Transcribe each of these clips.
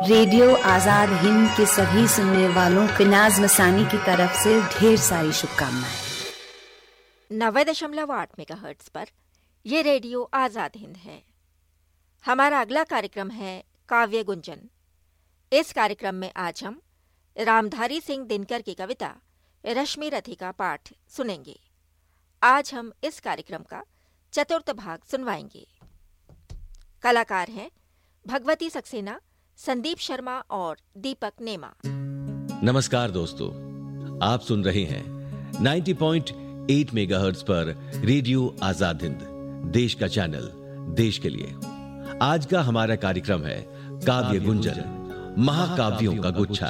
Radio Azad Hind के सभी सुनने वालों को नाज मसानी की तरफ से ढेर सारी शुभकामनाएं। 90.8 मेगाहर्ट्ज पर यह रेडियो आजाद हिंद है। हमारा अगला कार्यक्रम है काव्य गुंजन। इस कार्यक्रम में आज हम रामधारी सिंह दिनकर की कविता रश्मि रथी का पाठ सुनेंगे। आज हम इस कार्यक्रम का चतुर्थ भाग सुनवाएंगे। कलाकार हैं भगवती सक्सेना, संदीप शर्मा और दीपक नेमा। नमस्कार दोस्तों, आप सुन रहे हैं 90.8 मेगाहर्ट्ज पर रेडियो आजाद हिंद, देश का चैनल, देश के लिए। आज का हमारा कार्यक्रम है काव्य गुंजन, महाकाव्यों का गुच्छा।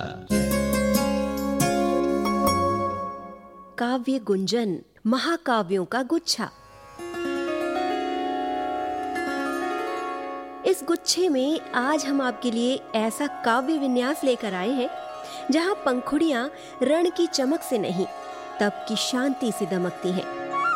काव्य गुंजन, महाकाव्यों का गुच्छा। इस गुच्छे में आज हम आपके लिए ऐसा काव्य विन्यास लेकर आए हैं जहां पंखुड़ियां रण की चमक से नहीं, तप की शांति से दमकती हैं।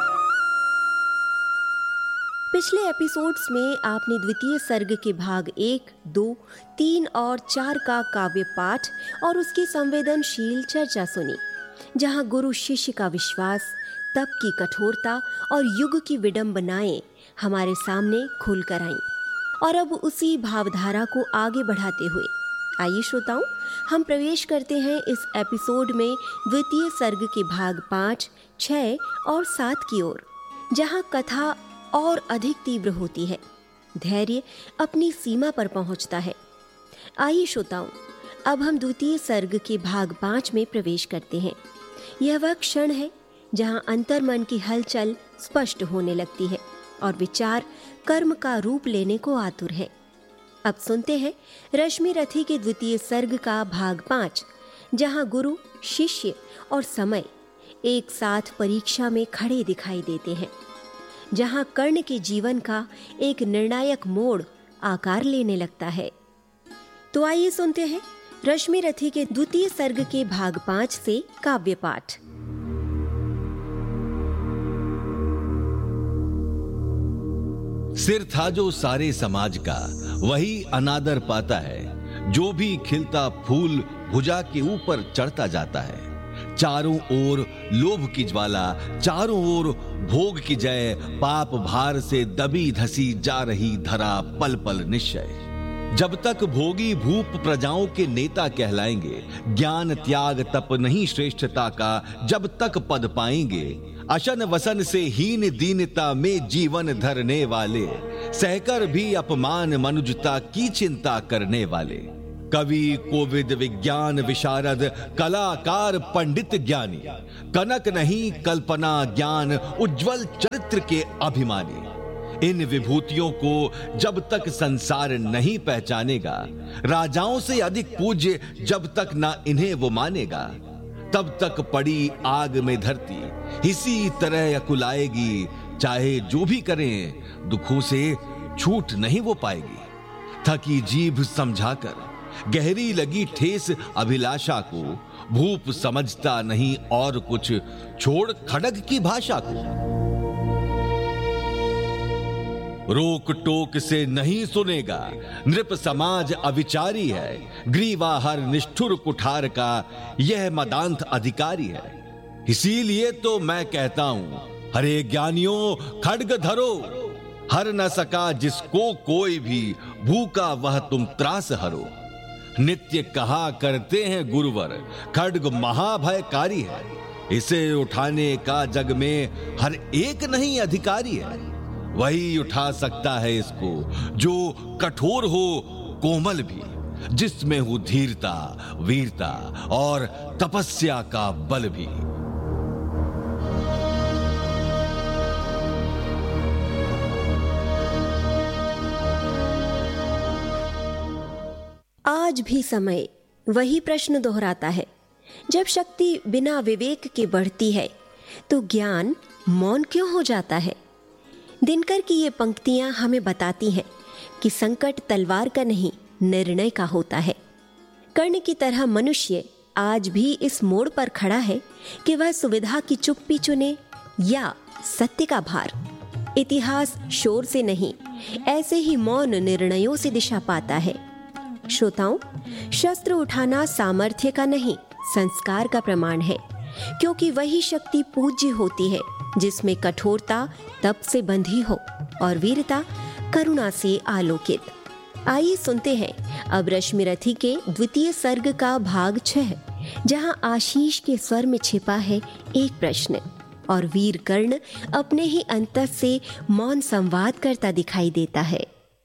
पिछले एपिसोड्स में आपने द्वितीय सर्ग के भाग 1, 2, 3 और 4 का काव्य पाठ और उसकी संवेदनशील चर्चा सुनी, जहां गुरु शिष्य का विश्वास, तप की कठोरता और युग की विडंबनाएं हमारे सामने खुलकर आईं। और अब उसी भावधारा को आगे बढ़ाते हुए आइए श्रोताओं, हम प्रवेश करते हैं इस एपिसोड में द्वितीय सर्ग के भाग 5, 6 और 7 की ओर, जहां कथा और अधिक तीव्र होती है, धैर्य अपनी सीमा पर पहुंचता है। आइए श्रोताओं, अब हम द्वितीय सर्ग के भाग 5 में प्रवेश करते हैं। यह वह क्षण है जहां अंतर्मन की हलचल स्पष्ट होने लगती है और विचार कर्म का रूप लेने को आतुर है। अब सुनते हैं रश्मि रथी के द्वितीय सर्ग का भाग 5, जहां गुरु, शिष्य और समय एक साथ परीक्षा में खड़े दिखाई देते हैं, जहां कर्ण के जीवन का एक निर्णायक मोड़ आकार लेने लगता है। तो आइए सुनते हैं रश्मि रथी के द्वितीय सर्ग के भाग 5 से काव्य पाठ। सिर था जो सारे समाज का, वही अनादर पाता है। जो भी खिलता फूल भुजा के ऊपर चढ़ता जाता है। चारों ओर लोभ की ज्वाला, चारों ओर भोग की जय, पाप भार से दबी धसी जा रही धरा पल पल निश्चय। जब तक भोगी भूप प्रजाओं के नेता कहलाएंगे, ज्ञान त्याग तप नहीं श्रेष्ठता का जब तक पद पाएंगे। अशन वसन से हीन दीनता में जीवन धरने वाले, सहकर भी अपमान मनुजता की चिंता करने वाले। कवि कोविद विज्ञान विशारद, कलाकार पंडित ज्ञानी, कनक नहीं कल्पना ज्ञान, उज्जवल चरित्र के अभिमानी। इन विभूतियों को जब तक संसार नहीं पहचानेगा, राजाओं से अधिक पूज्य जब तक ना इन्हें वो मानेगा, तब तक पड़ी आग में धरती इसी तरह अकुलाएगी। चाहे जो भी करें, दुखों से छूट नहीं वो पाएगी। थकी जीभ समझाकर गहरी लगी ठेस अभिलाषा को, भूप समझता नहीं और कुछ, छोड़ खड़ग की भाषा को। रोक टोक से नहीं सुनेगा, नृप समाज अविचारी है। ग्रीवाहर निष्ठुर कुठार का यह मदांत अधिकारी है। इसीलिए तो मैं कहता हूं, हरे ज्ञानियों खड्ग धरो। हर न सका जिसको कोई भी, भूखा वह तुम त्रास हरो। नित्य कहा करते हैं गुरुवर, खड्ग महाभयकारी है। इसे उठाने का जग में हर एक नहीं अधिकारी है। वही उठा सकता है इसको जो कठोर हो कोमल भी, जिसमें हो धीरता, वीरता और तपस्या का बल भी। आज भी समय वही प्रश्न दोहराता है। जब शक्ति बिना विवेक के बढ़ती है तो ज्ञान मौन क्यों हो जाता है? दिनकर की ये पंक्तियां हमें बताती हैं कि संकट तलवार का नहीं, निर्णय का होता है। कर्ण की तरह मनुष्य आज भी इस मोड़ पर खड़ा है कि वह सुविधा की चुप्पी चुने या सत्य का भार। इतिहास शोर से नहीं, ऐसे ही मौन निर्णयों से दिशा पाता है। श्रोताओं, शस्त्र उठाना सामर्थ्य का नहीं, संस्कार का प्रमाण है, क्योंकि वही शक्ति पूज्य होती है जिसमें कठोरता तप से बंधी हो और वीरता करुणा से आलोकित। आइए सुनते हैं अब रश्मिरथी के द्वितीय सर्ग का भाग 6, जहां आशीष के स्वर में छिपा है एक प्रश्न और वीर कर्ण अपने ही अंतर से मौन संवाद करता दिखाई देता है।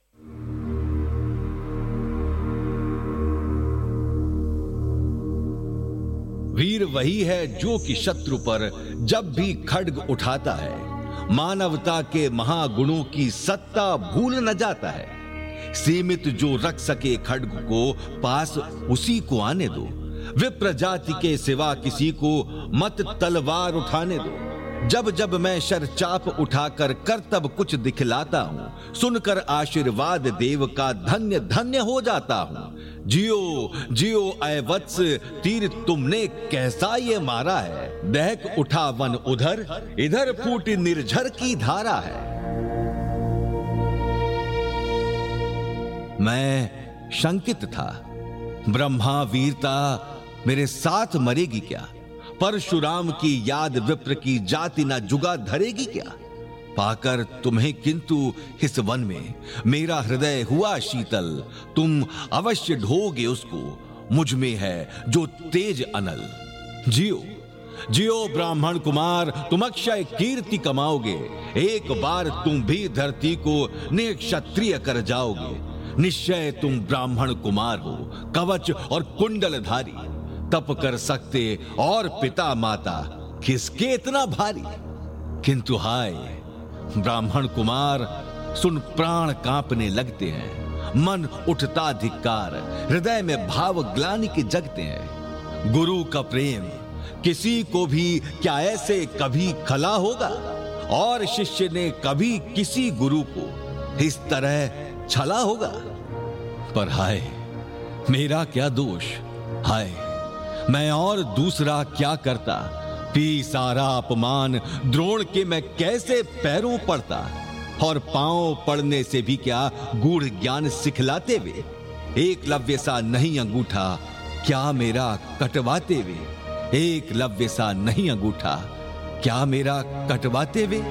वीर वही है जो कि शत्रु पर जब भी खड्ग उठाता है, मानवता के महागुणों की सत्ता भूल न जाता है। सीमित जो रख सके खड्ग को पास, उसी को आने दो। विप्र जाति के सिवा किसी को मत तलवार उठाने दो। जब जब मैं शरचाप उठाकर करतब कुछ दिखलाता हूं, सुनकर आशीर्वाद देव का धन्य धन्य हो जाता हूं। जियो जियो ऐ वत्स, तीर तुमने कैसा ये मारा है। दहक उठा वन उधर, इधर फूटी निर्झर की धारा है। मैं शंकित था, ब्रह्मा वीरता मेरे साथ मरेगी क्या? परशुराम की याद विप्र की जाति ना जुगा धरेगी क्या? पाकर तुम्हें किंतु इस वन में मेरा हृदय हुआ शीतल। तुम अवश्य ढोगे उसको, मुझ में है जो तेज अनल। जियो जियो ब्राह्मण कुमार, तुम अक्षय कीर्ति कमाओगे। एक बार तुम भी धरती को निक्षत्रिय कर जाओगे। निश्चय तुम ब्राह्मण कुमार हो, कवच और कुंडलधारी। तप कर सकते और पिता माता, किसके इतना भारी? किंतु हाय ब्राह्मण कुमार, सुन प्राण कांपने लगते हैं। मन उठता धिक्कार, हृदय में भाव ग्लानि के जगते हैं। गुरु का प्रेम किसी को भी क्या ऐसे कभी खला होगा? और शिष्य ने कभी किसी गुरु को इस तरह छला होगा? पर हाय मेरा क्या दोष, हाय मैं और दूसरा क्या करता। पी सारा अपमान द्रोण के मैं कैसे पैरों पड़ता। और पांव पड़ने से भी क्या गूढ़ ज्ञान सिखलाते वे। एकलव्य सा नहीं अंगूठा क्या मेरा कटवाते वे। एकलव्य सा नहीं अंगूठा क्या मेरा कटवाते वे।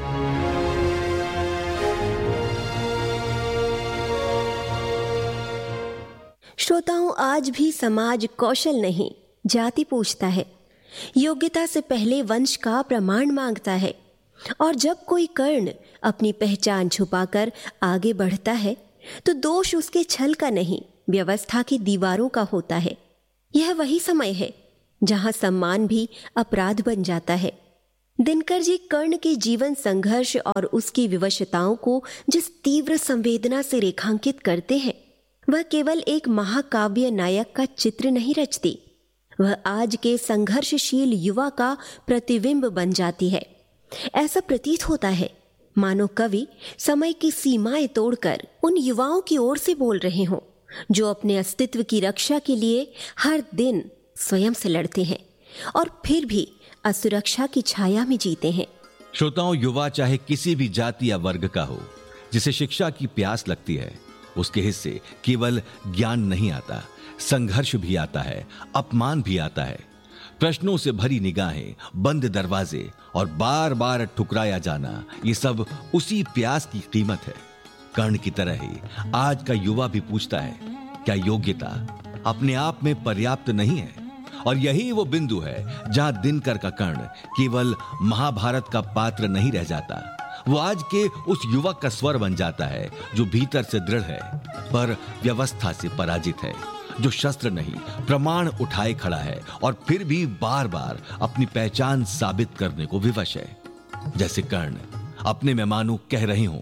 श्रोताओं, आज भी समाज कौशल नहीं जाति पूछता है, योग्यता से पहले वंश का प्रमाण मांगता है। और जब कोई कर्ण अपनी पहचान छुपाकर आगे बढ़ता है तो दोष उसके छल का नहीं, व्यवस्था की दीवारों का होता है। यह वही समय है जहां सम्मान भी अपराध बन जाता है। दिनकर जी कर्ण के जीवन संघर्ष और उसकी विवशताओं को जिस तीव्र संवेदना से रेखांकित करते हैं, वह केवल एक महाकाव्य नायक का चित्र नहीं रचती, वह आज के संघर्षशील युवा का प्रतिबिंब बन जाती है। ऐसा प्रतीत होता है मानो कवि समय की सीमाएं तोड़कर उन युवाओं की ओर से बोल रहे हों जो अपने अस्तित्व की रक्षा के लिए हर दिन स्वयं से लड़ते हैं और फिर भी असुरक्षा की छाया में जीते हैं। श्रोताओं, युवा चाहे किसी भी जाति या वर्ग का हो, जिसे शिक्षा की प्यास लगती है, उसके हिस्से केवल ज्ञान नहीं आता, संघर्ष भी आता है, अपमान भी आता है। प्रश्नों से भरी निगाहें, बंद दरवाजे और बार बार ठुकराया जाना, ये सब उसी प्यास की कीमत है। कर्ण की तरह ही आज का युवा भी पूछता है, क्या योग्यता अपने आप में पर्याप्त नहीं है? और यही वो बिंदु है जहां दिनकर का कर्ण केवल महाभारत का पात्र नहीं रह जाता, वो आज के उस युवक का स्वर बन जाता है जो भीतर से दृढ़ है पर व्यवस्था से पराजित है, जो शस्त्र नहीं प्रमाण उठाए खड़ा है और फिर भी बार बार अपनी पहचान साबित करने को विवश है। जैसे कर्ण अपने में मानो कह रहे हों,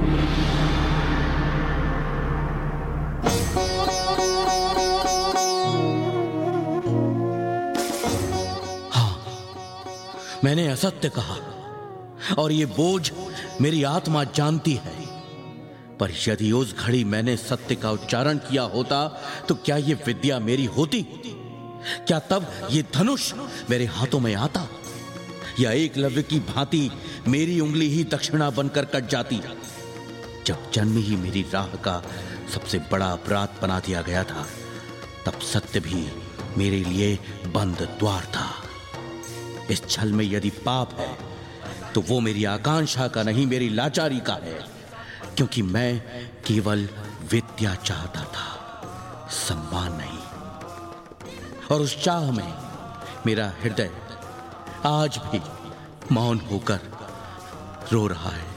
मैंने असत्य कहा और ये बोझ मेरी आत्मा जानती है, पर यदि उस घड़ी मैंने सत्य का उच्चारण किया होता तो क्या ये विद्या मेरी होती? क्या तब ये धनुष मेरे हाथों में आता? या एकलव्य की भांति मेरी उंगली ही दक्षिणा बनकर कट जाती? जब जन्म ही मेरी राह का सबसे बड़ा अपराध बना दिया गया था, तब सत्य भी मेरे लिए बंद द्वार था। इस छल में यदि पाप है तो वो मेरी आकांक्षा का नहीं, मेरी लाचारी का है, क्योंकि मैं केवल विद्या चाहता था, सम्मान नहीं। और उस चाह में मेरा हृदय आज भी मौन होकर रो रहा है।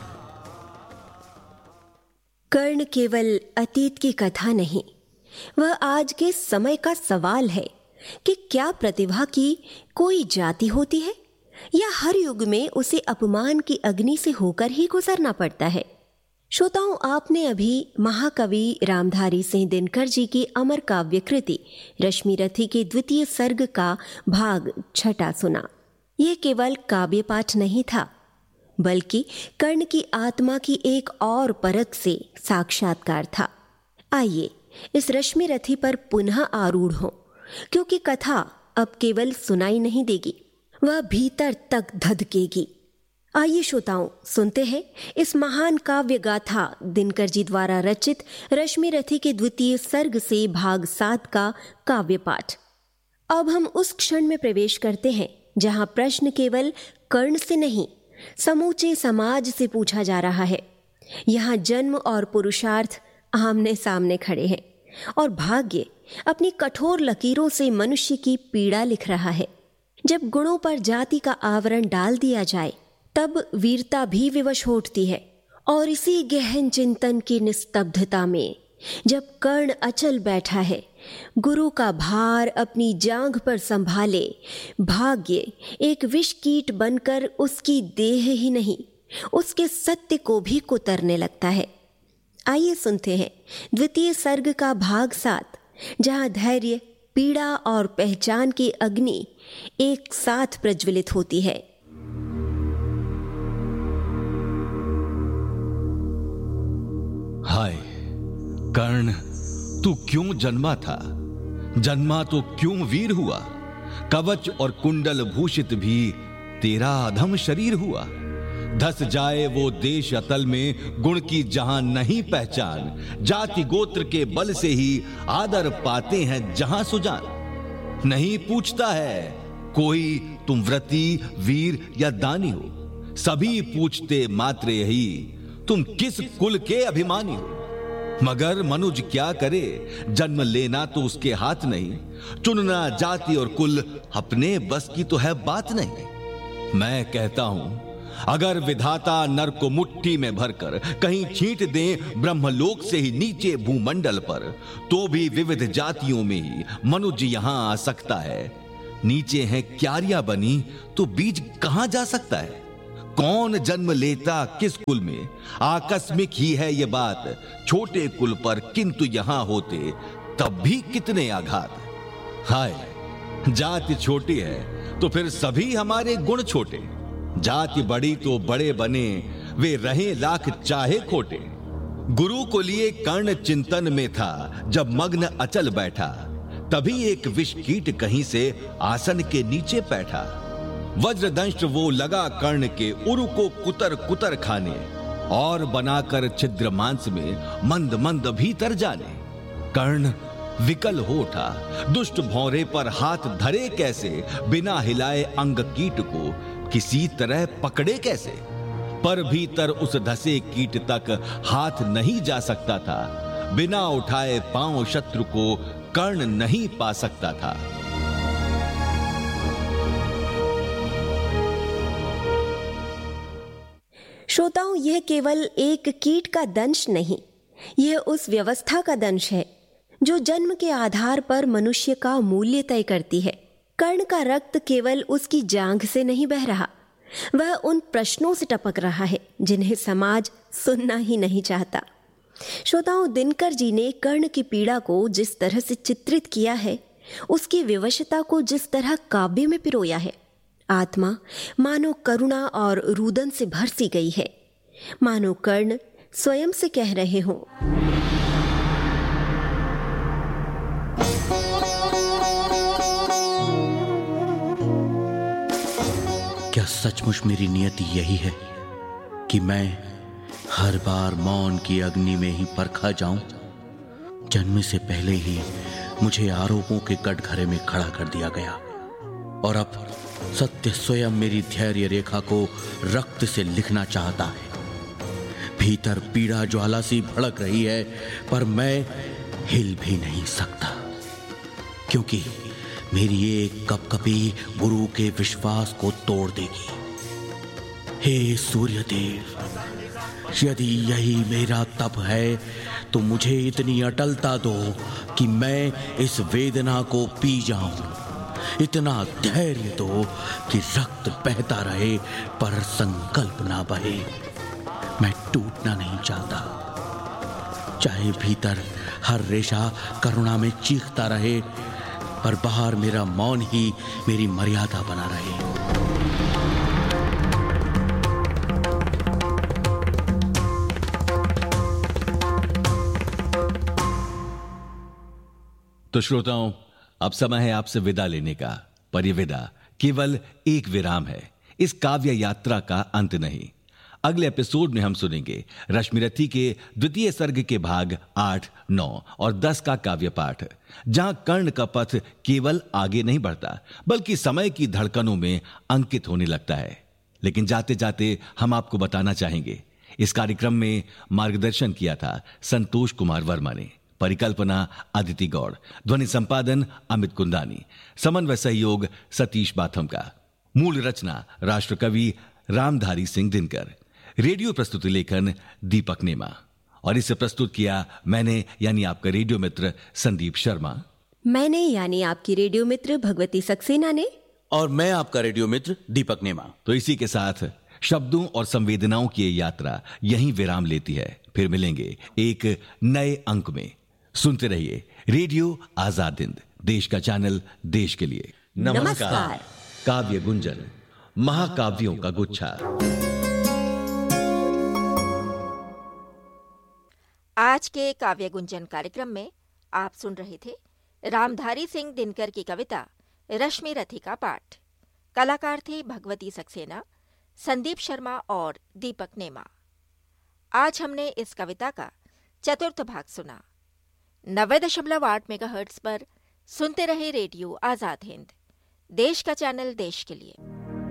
कर्ण केवल अतीत की कथा नहीं, वह आज के समय का सवाल है कि क्या प्रतिभा की कोई जाति होती है या हर युग में उसे अपमान की अग्नि से होकर ही गुजरना पड़ता है। श्रोताओं, आपने अभी महाकवि रामधारी सिंह दिनकर जी की अमर काव्य कृति रश्मिरथी के द्वितीय सर्ग का भाग 6 सुना। यह केवल काव्य पाठ नहीं था, बल्कि कर्ण की आत्मा की एक और परत से साक्षात्कार था। आइए इस रश्मिरथी पर पुनः आरूढ़ हो, क्योंकि कथा अब केवल सुनाई नहीं देगी, वह भीतर तक धधकेगी। आइए श्रोताओं, सुनते हैं इस महान काव्य गाथा दिनकर जी द्वारा रचित रश्मिरथी के द्वितीय सर्ग से भाग 7 का काव्य पाठ। अब हम उस क्षण में प्रवेश करते हैं जहां प्रश्न केवल कर्ण से नहीं, समूचे समाज से पूछा जा रहा है। यहाँ जन्म और पुरुषार्थ आमने सामने खड़े हैं और भाग्य अपनी कठोर लकीरों से मनुष्य की पीड़ा लिख रहा है। जब गुणों पर जाति का आवरण डाल दिया जाए, तब वीरता भी विवश हो उठती है। और इसी गहन चिंतन की निस्तब्धता में जब कर्ण अचल बैठा है, गुरु का भार अपनी जांघ पर संभाले, भाग्य एक विष कीट बनकर उसकी देह ही नहीं, उसके सत्य को भी कुतरने लगता है। आइए सुनते हैं द्वितीय सर्ग का भाग 7, जहां धैर्य, पीड़ा और पहचान की अग्नि एक साथ प्रज्वलित होती है। हाय कर्ण, तू क्यों जन्मा था? जन्मा तो क्यों वीर हुआ? कवच और कुंडल भूषित भी तेरा अधम शरीर हुआ। धस जाए वो देश अतल में गुण की जहां नहीं पहचान, जाति गोत्र के बल से ही आदर पाते हैं जहां सुजान। नहीं पूछता है कोई तुम व्रती, वीर या दानी हो, सभी पूछते मात्र यही तुम किस कुल के अभिमानी हो। मगर मनुज क्या करे, जन्म लेना तो उसके हाथ नहीं, चुनना जाति और कुल अपने बस की तो है बात नहीं। मैं कहता हूं, अगर विधाता नर को मुट्ठी में भरकर कहीं छींट दें ब्रह्मलोक से ही नीचे भूमंडल पर, तो भी विविध जातियों में ही मनुज यहां आ सकता है। नीचे है क्यारियां बनी तो बीज कहां जा सकता है? कौन जन्म लेता किस कुल में, आकस्मिक ही है ये बात। छोटे कुल पर किंतु यहां होते तब भी कितने आघात। हाय, जाति छोटी है तो फिर सभी हमारे गुण छोटे, जाति बड़ी तो बड़े बने वे रहे लाख चाहे खोटे। गुरु को लिए कर्ण चिंतन में था, जब मग्न अचल बैठा, तभी एक विष कीट कहीं से आसन के नीचे बैठा। वज्रदंश वो लगा कर्ण के उरु को कुतर कुतर खाने, और बनाकर छिद्र मांस में मंद मंद भीतर जाने। कर्ण विकल हो उठा, दुष्ट भौरे पर हाथ धरे कैसे, बिना हिलाए अंग कीट को किसी तरह पकड़े कैसे। पर भीतर उस धसे कीट तक हाथ नहीं जा सकता था, बिना उठाए पांव शत्रु को कर्ण नहीं पा सकता था। श्रोताओं, यह केवल एक कीट का दंश नहीं, यह उस व्यवस्था का दंश है जो जन्म के आधार पर मनुष्य का मूल्य तय करती है। कर्ण का रक्त केवल उसकी जांघ से नहीं बह रहा, वह उन प्रश्नों से टपक रहा है जिन्हें समाज सुनना ही नहीं चाहता। श्रोताओं, दिनकर जी ने कर्ण की पीड़ा को जिस तरह से चित्रित किया है, उसकी विवशता को जिस तरह काव्य में पिरोया है, आत्मा मानो करुणा और रुदन से भर सी गई है, मानो कर्ण स्वयं से कह रहे हों, क्या सचमुच मेरी नियति यही है कि मैं हर बार मौन की अग्नि में ही परखा जाऊं? जन्म से पहले ही मुझे आरोपों के कटघरे में खड़ा कर दिया गया और अब सत्य स्वयं मेरी धैर्य रेखा को रक्त से लिखना चाहता है। भीतर पीड़ा ज्वाला सी भड़क रही है, पर मैं हिल भी नहीं सकता, क्योंकि मेरी एक कपकपी गुरु के विश्वास को तोड़ देगी। हे सूर्यदेव, यदि यही मेरा तप है तो मुझे इतनी अटलता दो कि मैं इस वेदना को पी जाऊं, इतना धैर्य दो कि रक्त बहता रहे पर संकल्प ना बहे। मैं टूटना नहीं चाहता, चाहे भीतर हर रेशा करुणा में चीखता रहे, पर बाहर मेरा मौन ही मेरी मर्यादा बना रहे। तो श्रोताओं, अब समय है आपसे विदा लेने का, पर यह विदा केवल एक विराम है, इस काव्य यात्रा का अंत नहीं। अगले एपिसोड में हम सुनेंगे रश्मिरथी के द्वितीय सर्ग के भाग 8, 9 और 10 का काव्य पाठ, जहां कर्ण का पथ केवल आगे नहीं बढ़ता बल्कि समय की धड़कनों में अंकित होने लगता है। लेकिन जाते जाते हम आपको बताना चाहेंगे, इस कार्यक्रम में मार्गदर्शन किया था संतोष कुमार वर्मा ने, परिकल्पना अदिति गौड़, ध्वनि संपादन अमित कुंदानी, समन्वय सहयोग सतीश बाथम का, मूल रचना राष्ट्रकवि रामधारी सिंह दिनकर, रेडियो प्रस्तुति लेखन दीपक नेमा, और इसे प्रस्तुत किया मैंने यानी आपका रेडियो मित्र संदीप शर्मा, मैंने यानी आपकी रेडियो मित्र भगवती सक्सेना ने, और मैं आपका रेडियो मित्र दीपक नेमा। तो इसी के साथ शब्दों और संवेदनाओं की ये यात्रा यहीं विराम लेती है। फिर मिलेंगे एक नए अंक में। सुनते रहिए रेडियो आजाद हिंद, देश का चैनल देश के लिए। नमस्कार। काव्य गुंजन, महाकाव्यों का गुच्छा। आज के काव्य गुंजन कार्यक्रम में आप सुन रहे थे रामधारी सिंह दिनकर की कविता रश्मिरथी का पाठ। कलाकार थे भगवती सक्सेना, संदीप शर्मा और दीपक नेमा। आज हमने इस कविता का चतुर्थ भाग सुना। 90.8 मेगाहर्ट्ज पर सुनते रहे रेडियो आजाद हिंद, देश का चैनल देश के लिए।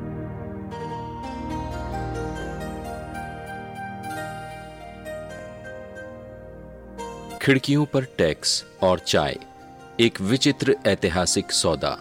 खिड़कियों पर टैक्स और चाय, एक विचित्र ऐतिहासिक सौदा।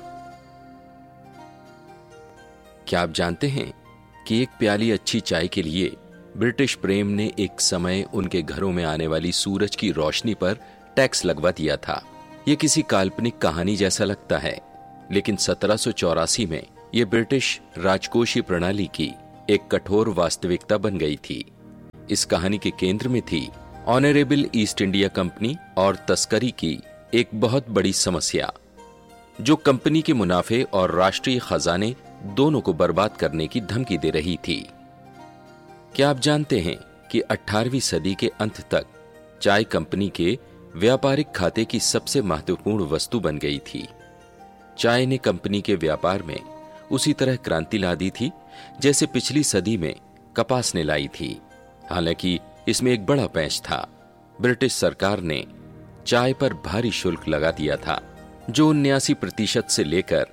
क्या आप जानते हैं कि एक प्याली अच्छी चाय के लिए ब्रिटिश प्रेम ने एक समय उनके घरों में आने वाली सूरज की रोशनी पर टैक्स लगवा दिया था। यह किसी काल्पनिक कहानी जैसा लगता है, लेकिन 1784 में यह ब्रिटिश राजकोषीय प्रणाली की एक कठोर वास्तविकता बन गई थी। इस कहानी के केंद्र में थी ऑनरेबल ईस्ट इंडिया कंपनी और तस्करी की एक बहुत बड़ी समस्या, जो कंपनी के मुनाफे और राष्ट्रीय खजाने दोनों को बर्बाद करने की धमकी दे रही थी। क्या आप जानते हैं कि 18वीं सदी के अंत तक चाय कंपनी के व्यापारिक खाते की सबसे महत्वपूर्ण वस्तु बन गई थी। चाय ने कंपनी के व्यापार में उसी तरह क्रांति ला दी थी जैसे पिछली सदी में कपास ने लाई थी। हालांकि इसमें एक बड़ा पैंच था। ब्रिटिश सरकार ने चाय पर भारी शुल्क लगा दिया था, जो 79% से लेकर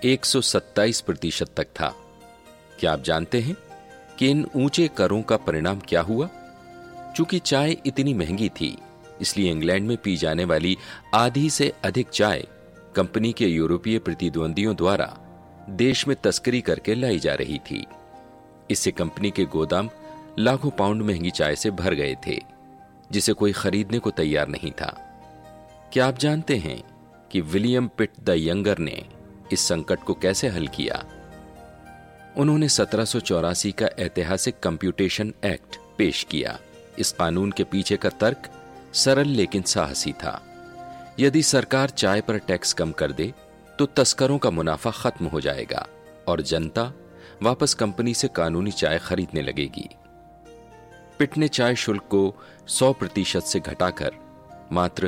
127% तक था। क्या आप जानते हैं कि इन ऊंचे करों का परिणाम क्या हुआ? चूंकि चाय इतनी महंगी थी, इसलिए इंग्लैंड में पी जाने वाली आधी से अधिक चाय कंपनी के यूरोपीय प्रतिद्वंदियों द्वारा देश में तस्करी करके लाई जा रही थी। इससे कंपनी के गोदाम लाखों पाउंड महंगी चाय से भर गए थे, जिसे कोई खरीदने को तैयार नहीं था। क्या आप जानते हैं कि विलियम पिट द यंगर ने इस संकट को कैसे हल किया? उन्होंने 1784 का ऐतिहासिक कंप्यूटेशन एक्ट पेश किया। इस कानून के पीछे का तर्क सरल लेकिन साहसी था। यदि सरकार चाय पर टैक्स कम कर दे तो तस्करों का मुनाफा खत्म हो जाएगा और जनता वापस कंपनी से कानूनी चाय खरीदने लगेगी। पिट ने चाय शुल्क को 100% से घटाकर मात्र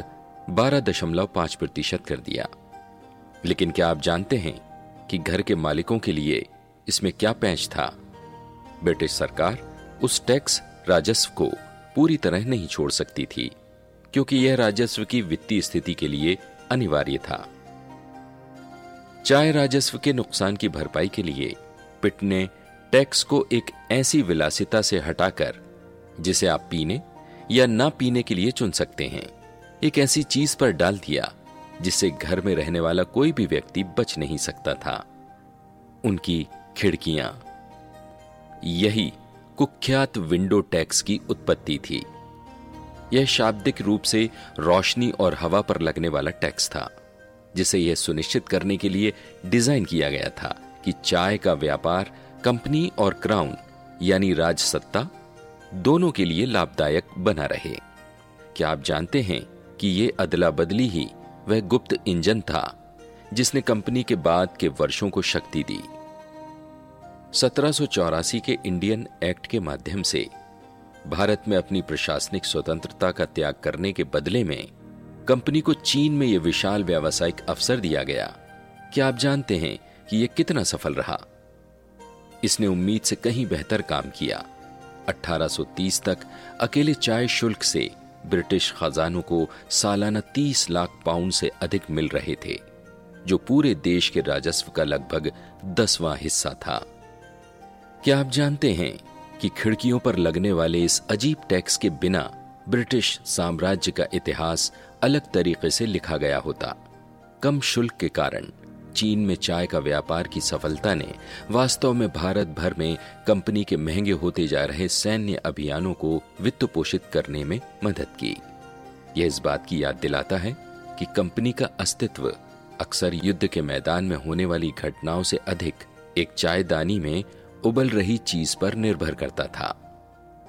12.5% कर दिया। लेकिन क्या आप जानते हैं कि घर के मालिकों के लिए इसमें क्या पैंच था? ब्रिटिश सरकार उस टैक्स राजस्व को पूरी तरह नहीं छोड़ सकती थी, क्योंकि यह राजस्व की वित्तीय स्थिति के लिए अनिवार्य था। चाय राजस्व के नुकसान की भरपाई के लिए पिट ने टैक्स को एक ऐसी विलासिता से हटाकर, जिसे आप पीने या ना पीने के लिए चुन सकते हैं, एक ऐसी चीज पर डाल दिया जिससे घर में रहने वाला कोई भी व्यक्ति बच नहीं सकता था। उनकी खिड़कियां। यही कुख्यात विंडो टैक्स की उत्पत्ति थी। यह शाब्दिक रूप से रोशनी और हवा पर लगने वाला टैक्स था, जिसे यह सुनिश्चित करने के लिए डिजाइन किया गया था कि चाय का व्यापार कंपनी और क्राउन यानी राजसत्ता दोनों के लिए लाभदायक बना रहे। क्या आप जानते हैं कि यह अदला बदली ही वह गुप्त इंजन था जिसने कंपनी के बाद के वर्षों को शक्ति दी। 1784 के इंडियन एक्ट के माध्यम से भारत में अपनी प्रशासनिक स्वतंत्रता का त्याग करने के बदले में कंपनी को चीन में यह विशाल व्यावसायिक अवसर दिया गया। क्या आप जानते हैं कि यह कितना सफल रहा? इसने उम्मीद से कहीं बेहतर काम किया। 1830 तक अकेले चाय शुल्क से ब्रिटिश खजानों को सालाना 30 लाख पाउंड से अधिक मिल रहे थे, जो पूरे देश के राजस्व का लगभग 10वां हिस्सा था। क्या आप जानते हैं कि खिड़कियों पर लगने वाले इस अजीब टैक्स के बिना ब्रिटिश साम्राज्य का इतिहास अलग तरीके से लिखा गया होता? कम शुल्क के कारण चीन में चाय का व्यापार की सफलता ने वास्तव में भारत भर में कंपनी के महंगे होते जा रहे सैन्य अभियानों को वित्त पोषित करने में मदद की। यह इस बात की याद दिलाता है कि कंपनी का अस्तित्व अक्सर युद्ध के मैदान में होने वाली घटनाओं से अधिक एक चायदानी में उबल रही चीज पर निर्भर करता था।